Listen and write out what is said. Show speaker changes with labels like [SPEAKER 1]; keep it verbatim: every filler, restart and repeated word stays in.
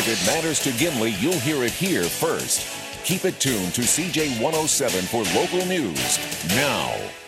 [SPEAKER 1] If it matters to Gimli, you'll hear it here first. Keep it tuned to C J one oh seven for local news now.